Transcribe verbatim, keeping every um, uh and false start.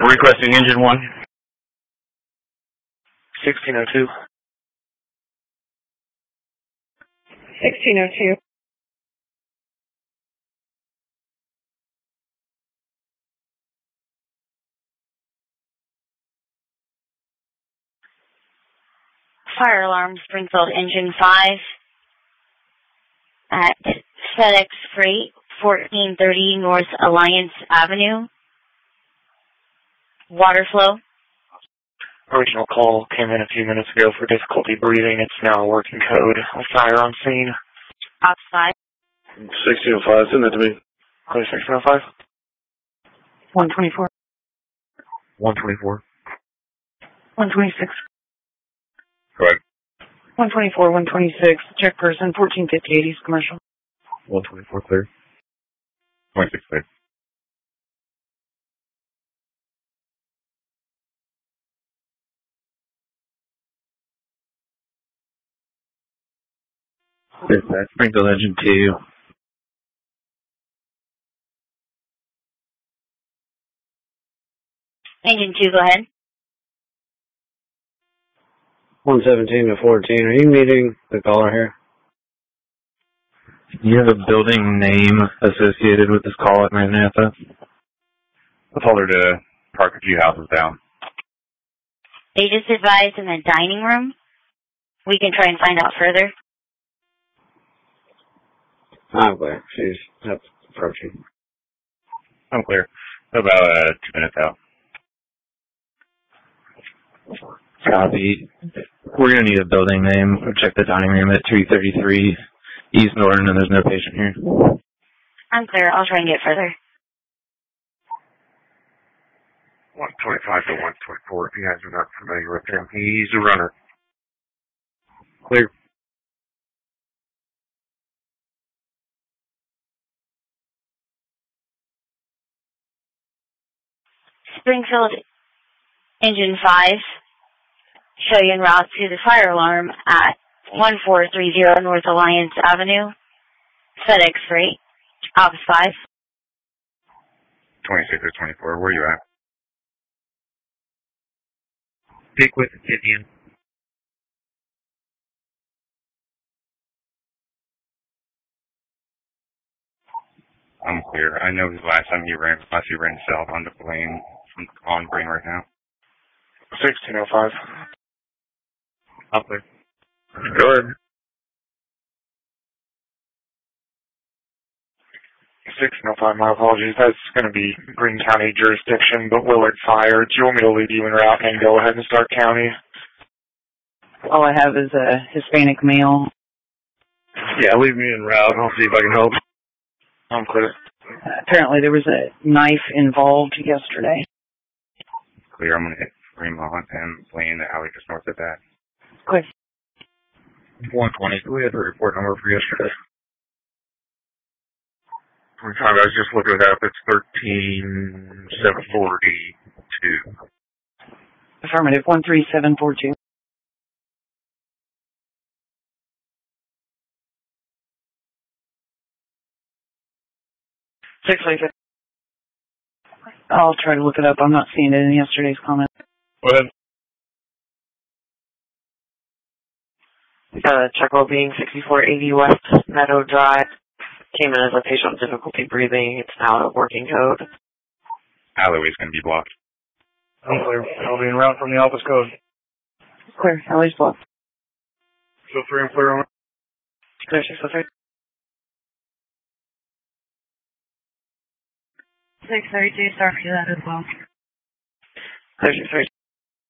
Requesting engine one. sixteen oh two. sixteen oh two. Fire alarm, Springfield Engine five at FedEx Freight, fourteen thirty North Alliance Avenue. Water flow. Original call came in a few minutes ago for difficulty breathing. It's now a working code. Fire on scene. Outside. sixteen oh five, send that to me. Clear sixteen oh five. one twenty-four. one twenty-four. one twenty-six. Go ahead. one twenty-four, one twenty-six. Check person, fourteen fifty-eight East Commercial. one twenty-four clear. twenty-six clear. There's that. Springfield Engine two. Engine two, go ahead. one seventeen to fourteen. Are you meeting the caller here? Do you have a building name associated with this call at Maranatha? I told her to park a few houses down. They just advised in the dining room. We can try and find out further. I'm clear. She's up approaching. I'm clear. About uh, two minutes out. Copy. We're going to need a building name. We'll check the dining room at two thirty-three East Norton, and there's no patient here. I'm clear. I'll try and get further. one twenty-five to one twenty-four. If you guys are not familiar with him, he's a runner. Clear. Springfield Engine five, show you en route to the fire alarm at one four three zero North Alliance Avenue, FedEx Freight, Office five. twenty-six or twenty-four, where are you at? Speak with Gideon. I'm clear. I know his last time he ran, unless he ran south onto Blaine. I'm on Blaine right now. sixteen oh five. I'm clear. Go ahead. sixteen oh five, my apologies. That's going to be Greene County jurisdiction, but Willard Fire. Do you want me to leave you en route and go ahead and start county? All I have is a Hispanic male. Yeah, leave me en route. I'll see if I can help. I'm clear. Uh, apparently there was a knife involved yesterday. Clear. I'm going to hit Fremont and Blaine, the alley just north of that. Clear. one twenty. We had the report number for yesterday. twenty-five, I was just looking it up. It's thirteen seven forty-two. Affirmative, one three seven four two. Six later. I'll try to look it up. I'm not seeing it in yesterday's comment. Go ahead. Uh, check well being sixty-four eighty West Meadow Drive. Came in as a patient with difficulty breathing. It's now a working code. Alleyway's going to be blocked. I'm clear. I'll be en route from the office code. Clear. Alley's blocked. So three and clear on it. Clear, six oh three. six thirty-two, start for that as well. Clear, six thirty.